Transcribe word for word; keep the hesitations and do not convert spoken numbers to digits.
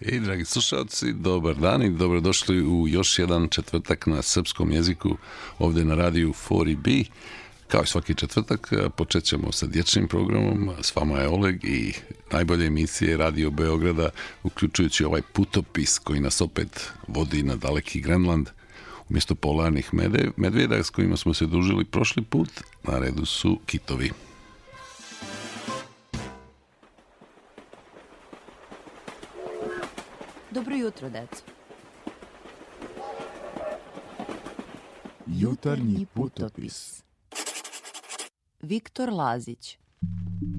I dragi slušalci, dobar dan i dobrodošli u još jedan četvrtak na srpskom jeziku ovdje na radiju četiri B. Kao i svaki četvrtak počet ćemo sa dječjim programom. S vama je Oleg i najbolje emisije Radio Beograda, uključujući ovaj putopis koji nas opet vodi na daleki Grenland. Umjesto polarnih medvjeda s kojima smo se družili prošli put, na redu su kitovi. Dobro jutro, deco. Jutarnji putopis. Viktor Lazić.